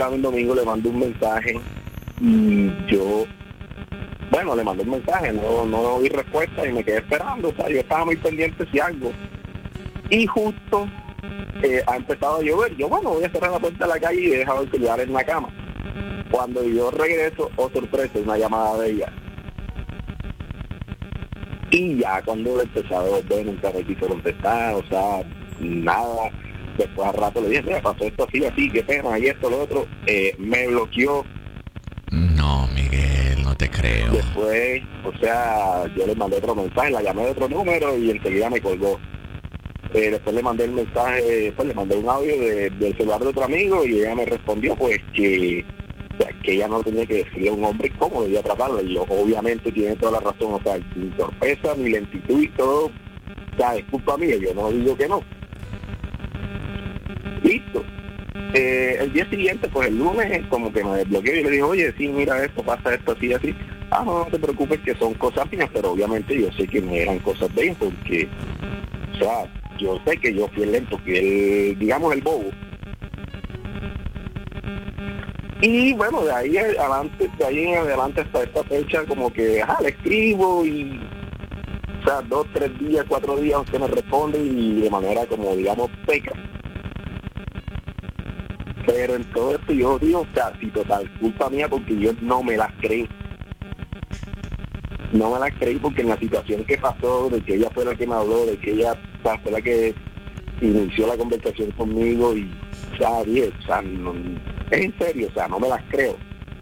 esperando un domingo, le mando un mensaje y le mandé un mensaje, no vi respuesta y me quedé esperando, o sea, yo estaba muy pendiente si algo. Y justo ha empezado a llover, yo voy a cerrar la puerta de la calle y he dejado el celular en la cama. Cuando yo regreso, sorpresa, una llamada de ella. Y ya cuando le empecé a ver, nunca me quiso contestar, o sea, nada. Después al rato le dije, mira, pasó esto así, qué pena, y esto, lo otro. Me bloqueó. No, Miguel, no te creo. Después, o sea, yo le mandé otro mensaje, la llamé de otro número y enseguida me colgó. Después le mandé el mensaje, le mandé un audio del celular de otro amigo y ella me respondió pues que ella no tenía que decirle a un hombre cómo debía tratarla. Y yo, obviamente tiene toda la razón, o sea, mi torpeza, mi lentitud y todo, o sea, es culpa mía, yo no digo que no. Listo. El día siguiente, pues el lunes, como que me desbloqueó y le dije, oye, sí, mira esto, pasa esto, así, así. No te preocupes que son cosas mías, pero obviamente yo sé que no eran cosas de él, porque, o sea, yo sé que yo fui el lento, que él, digamos, el bobo. Y bueno, de ahí en adelante hasta esta fecha, como que, le escribo y, o sea, 2, 3 días, 4 días usted me responde y de manera como, digamos, seca. Pero en todo esto yo digo, o sea, sí, total, culpa mía porque yo no me las creí. No me las creí porque en la situación que pasó, de que ella fue la que me habló, de que ella fue la que inició la conversación conmigo y, o sea, dije, o sea, no, es en serio, o sea, no me las creo.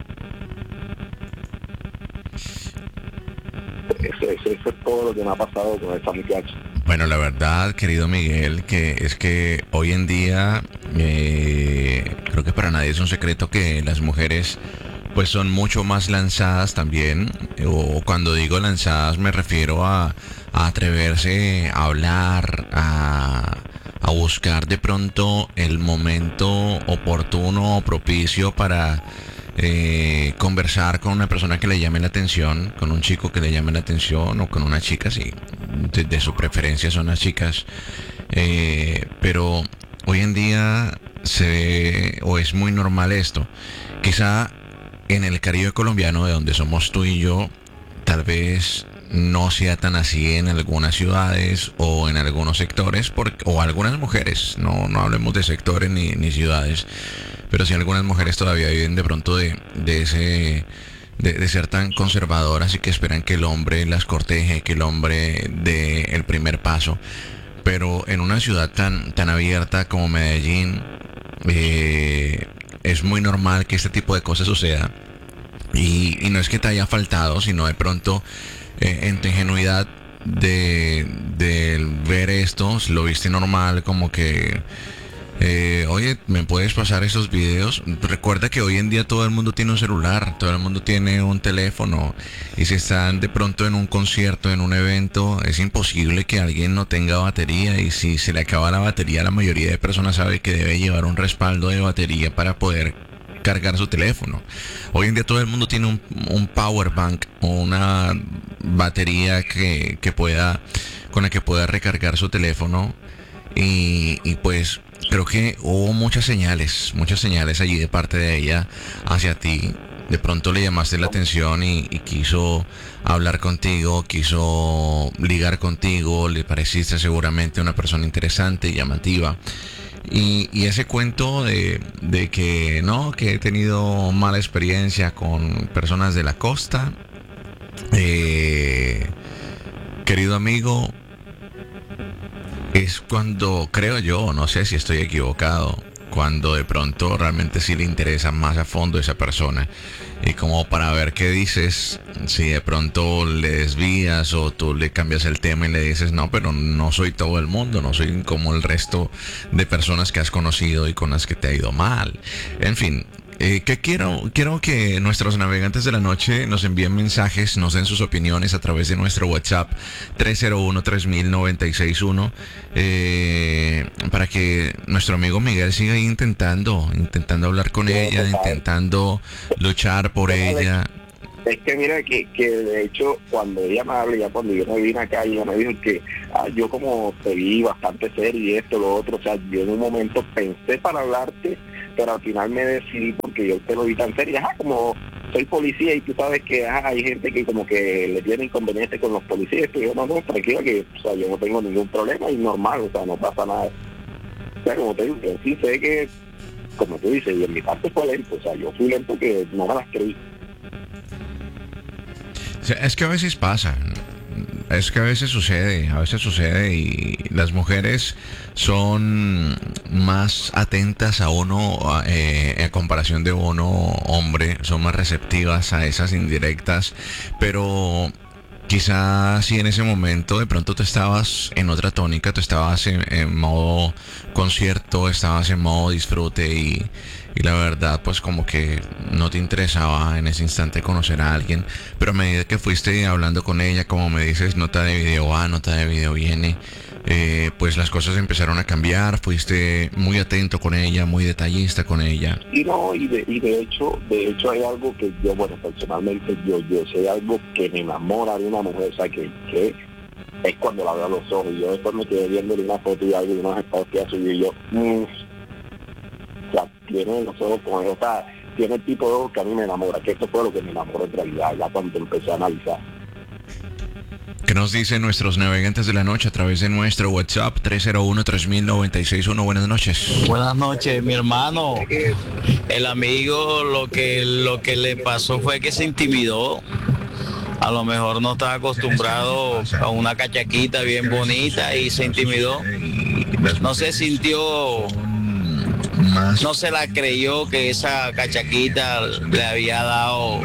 Eso es todo lo que me ha pasado con esta muchacha. Bueno, la verdad, querido Miguel, que es que hoy en día creo que para nadie es un secreto que las mujeres pues son mucho más lanzadas también, o cuando digo lanzadas me refiero a atreverse a hablar, a buscar de pronto el momento oportuno o propicio para conversar con una persona que le llame la atención, con un chico que le llame la atención o con una chica, si de su preferencia son las chicas, pero hoy en día se ve o es muy normal esto. Quizá en el Caribe colombiano, de donde somos tú y yo, tal vez no sea tan así en algunas ciudades o en algunos sectores, o algunas mujeres, no hablemos de sectores ni ciudades, pero sí algunas mujeres todavía viven de pronto de ser tan conservadoras y que esperan que el hombre las corteje, que el hombre dé el primer paso. Pero en una ciudad tan abierta como Medellín, es muy normal que este tipo de cosas suceda. Y no es que te haya faltado, sino de pronto en tu ingenuidad de ver esto, lo viste normal, como que oye, ¿me puedes pasar esos videos? Recuerda que hoy en día todo el mundo tiene un celular, todo el mundo tiene un teléfono, y si están de pronto en un concierto, en un evento, es imposible que alguien no tenga batería, y si se le acaba la batería, la mayoría de personas sabe que debe llevar un respaldo de batería para poder cargar su teléfono. Hoy en día todo el mundo tiene un power bank o una batería con la que pueda recargar su teléfono, y pues creo que hubo muchas señales allí de parte de ella hacia ti. De pronto le llamaste la atención y quiso hablar contigo, quiso ligar contigo, le pareciste seguramente una persona interesante y llamativa. Y ese cuento de que no, que he tenido mala experiencia con personas de la costa, querido amigo, es cuando, creo yo, no sé si estoy equivocado, cuando de pronto realmente sí le interesa más a fondo esa persona, y como para ver qué dices, si de pronto le desvías o tú le cambias el tema y le dices, no, pero no soy todo el mundo, no soy como el resto de personas que has conocido y con las que te ha ido mal. En fin, que quiero que nuestros navegantes de la noche nos envíen mensajes, nos den sus opiniones a través de nuestro WhatsApp 301-3000-961, para que nuestro amigo Miguel siga ahí intentando hablar con ella, intentando luchar por ella. Es que mira que de hecho cuando ella me habla, ya cuando yo me vine acá, ella me dijo que yo como te vi bastante serio y esto, lo otro, o sea, yo en un momento pensé para hablarte, pero al final me decidí por porque yo te lo di tan serio, como soy policía y tú sabes que hay gente que como que le tiene inconveniente con los policías, pero yo no, tranquilo, que o sea, yo no tengo ningún problema y normal, o sea, no pasa nada. O sea, como te digo, yo sí sé que, como tú dices, y en mi parte fue lento, o sea, yo fui lento que no me las creí. O sea, es que a veces pasa, es que a veces sucede y las mujeres son más atentas a uno, en comparación de uno, hombre, son más receptivas a esas indirectas, pero quizás si en ese momento de pronto tú estabas en otra tónica, tú estabas en modo concierto, estabas en modo disfrute y la verdad pues como que no te interesaba en ese instante conocer a alguien, pero a medida que fuiste hablando con ella, como me dices, nota de video va, nota de video viene, pues las cosas empezaron a cambiar, fuiste muy atento con ella, muy detallista con ella. Y no, y de hecho hay algo que yo, bueno, personalmente yo sé algo que me enamora de una mujer, o sea, que es cuando la veo a los ojos. Yo después me quedé viéndole una foto y algo de unos estados que hace y yo, o sea, tiene los ojos con él, o sea, tiene el tipo de ojos que a mí me enamora, que esto fue lo que me enamoró en realidad, ya cuando empecé a analizar. ¿Qué nos dicen nuestros navegantes de la noche a través de nuestro WhatsApp 301-3096-1? Buenas noches. Buenas noches, mi hermano. El amigo lo que le pasó fue que se intimidó. A lo mejor no estaba acostumbrado a una cachaquita bien bonita y se intimidó. No se sintió, no se la creyó que esa cachaquita le había dado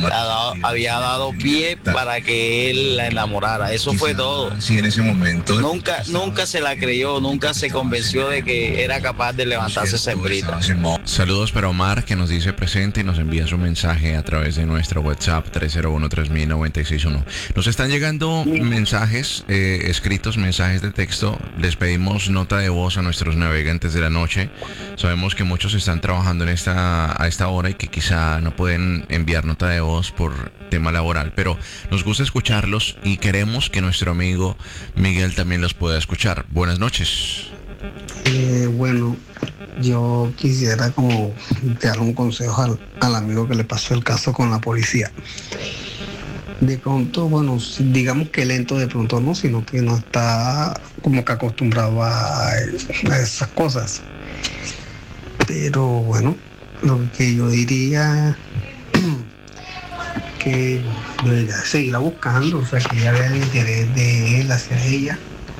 pie para que él la enamorara. Eso fue todo. Sí, en ese momento. Nunca se la creyó, nunca se convenció de que era capaz de levantarse esa hembrita. Saludos para Omar, que nos dice presente y nos envía su mensaje a través de nuestro WhatsApp 301-3096-1. Nos están llegando mensajes escritos, mensajes de texto. Les pedimos nota de voz a nuestros navegantes de la noche. Sabemos que muchos están trabajando a esta hora y que quizá no pueden enviar nota de voz por tema laboral, pero nos gusta escucharlos y queremos que nuestro amigo Miguel también los pueda escuchar. Buenas noches. Bueno, yo quisiera como dar un consejo al amigo que le pasó el caso con la policía. De pronto, bueno, digamos que lento de pronto no, sino que no está como que acostumbrado a esas cosas. Pero bueno, lo que yo diría que debería seguirla buscando, o sea, que ella vea el interés de él hacia ella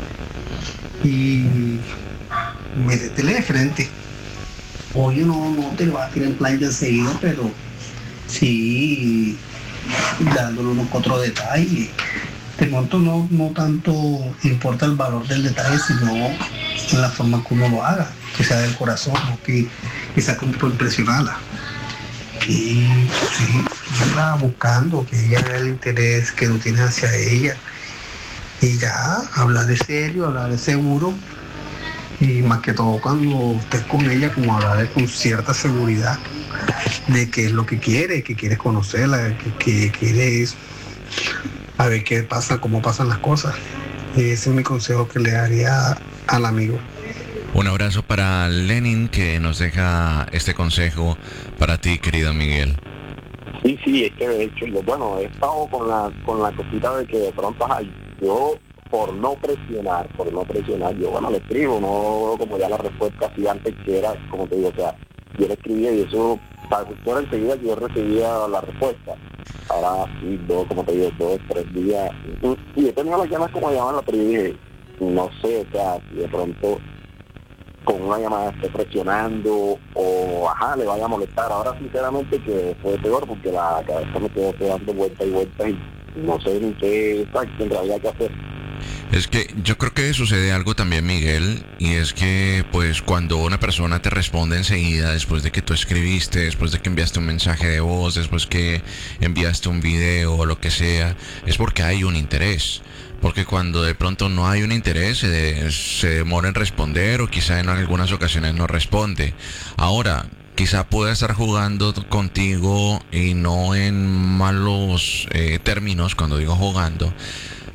y métetele de frente. Oye, no te lo vas a tirar en plancha enseguida, pero sí dándole unos otros detalles. De pronto no tanto importa el valor del detalle, sino en la forma que uno lo haga, que sea del corazón, que sea como por impresionarla. Y sí, irla buscando, que ella vea el interés que tú tienes hacia ella. Y ya, hablar de serio, hablar de seguro. Y más que todo cuando estés con ella, como hablar con cierta seguridad de qué es lo que quieres conocerla, que quieres a ver qué pasa, cómo pasan las cosas. Ese es mi consejo que le daría al amigo. Un abrazo para Lenin, que nos deja este consejo para ti, querido Miguel. Sí, es que de hecho, bueno, he estado con la cosita de que de pronto, yo por no presionar, yo, bueno, le escribo, no como ya la respuesta así antes, que era, como te digo, o sea, yo le escribía y eso, para que fuera enseguida que yo recibía la respuesta. Ahora sí, como te digo, 2, 3 días, y he tenido las ganas como llamarla, pero yo dije, no sé, o sea, si de pronto con una llamada esté presionando o le vaya a molestar. Ahora sinceramente que fue peor porque la cabeza me quedó dando vueltas y vueltas y no sé ni qué en realidad qué hacer. Es que yo creo que sucede algo también, Miguel, y es que pues cuando una persona te responde enseguida después de que tú escribiste, después de que enviaste un mensaje de voz, después que enviaste un video o lo que sea, es porque hay un interés. Porque cuando de pronto no hay un interés, se demora en responder o quizá en algunas ocasiones no responde. Ahora, quizá pueda estar jugando contigo y no en malos términos cuando digo jugando,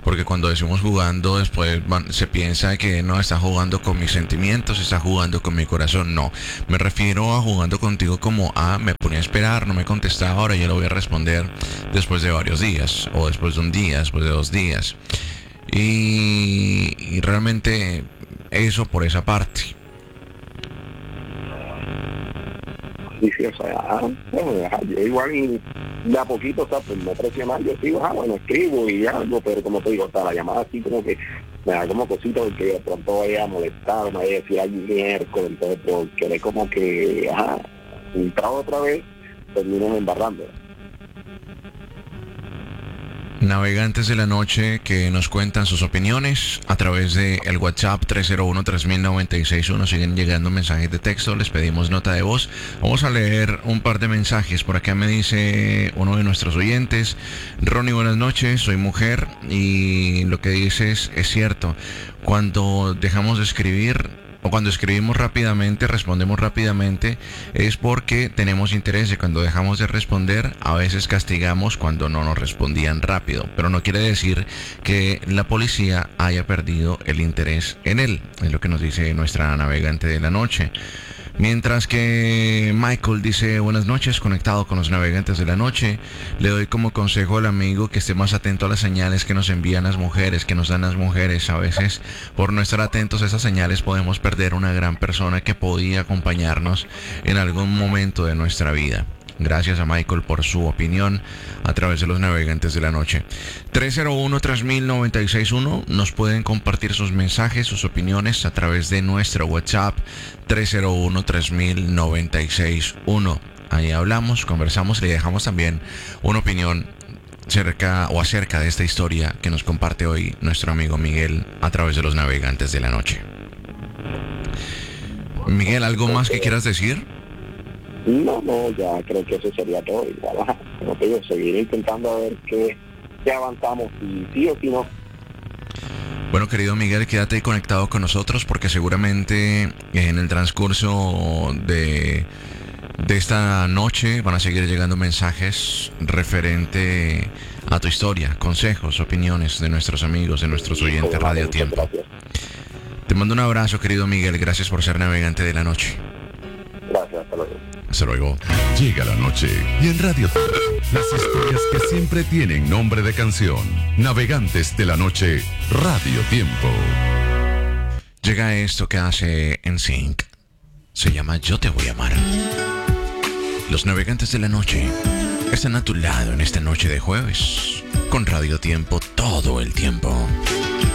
porque cuando decimos jugando, después se piensa que no está jugando con mis sentimientos, está jugando con mi corazón. No, me refiero a jugando contigo como me ponía a esperar, no me contestaba, ahora ya lo voy a responder después de varios días, o después de un día, después de 2 días. Y realmente eso por esa parte. Sí, sí, o sea, bueno, yo igual de a poquito, o sea, pues no presionar, yo sigo, bueno, escribo y algo, pero como te digo, o sea, la llamada así como que me da como cosita porque de pronto vaya a molestar, me vaya a decir algo miércoles, entonces por querer como que, entrar otra vez, termino embarrando. Navegantes de la noche que nos cuentan sus opiniones a través de el WhatsApp 301-3096-1. Siguen llegando mensajes de texto, les pedimos nota de voz. Vamos a leer un par de mensajes. Por acá me dice uno de nuestros oyentes: Ronnie, buenas noches, soy mujer y lo que dices es cierto. Cuando dejamos de escribir o cuando escribimos rápidamente, respondemos rápidamente, es porque tenemos interés, y cuando dejamos de responder, a veces castigamos cuando no nos respondían rápido, pero no quiere decir que la policía haya perdido el interés en él, es lo que nos dice nuestra navegante de la noche. Mientras que Michael dice: buenas noches, conectado con los navegantes de la noche. Le doy como consejo al amigo que esté más atento a las señales que nos envían las mujeres, que nos dan las mujeres. A veces, por no estar atentos a esas señales, podemos perder una gran persona que podía acompañarnos en algún momento de nuestra vida. Gracias a Michael por su opinión a través de los navegantes de la noche. 301-3096-1. Nos pueden compartir sus mensajes, sus opiniones a través de nuestro WhatsApp 301-3096-1. Ahí hablamos, conversamos y le dejamos también una opinión acerca de esta historia que nos comparte hoy nuestro amigo Miguel a través de los navegantes de la noche. Miguel, ¿algo más que quieras decir? No, ya creo que eso sería todo. Igual, como te digo, seguir intentando a ver qué avanzamos, si sí o si no. Bueno, querido Miguel, quédate ahí conectado con nosotros porque seguramente en el transcurso de esta noche van a seguir llegando mensajes referente a tu historia, consejos, opiniones de nuestros amigos, de nuestros oyentes Radio Tiempo. Te mando un abrazo, querido Miguel, gracias por ser navegante de la noche. Gracias, hasta luego. Hasta luego. Llega la noche y en Radio Tiempo, las historias que siempre tienen nombre de canción. Navegantes de la noche, Radio Tiempo. Llega esto que hace NSYNC. Se llama Yo te voy a amar. Los navegantes de la noche están a tu lado en esta noche de jueves, con Radio Tiempo todo el tiempo.